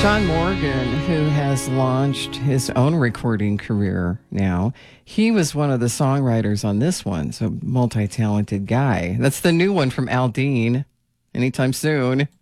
John Morgan, who has launched his own recording career now, he was one of the songwriters on this one. So multi-talented guy. That's the new one from Al Dean. Anytime soon.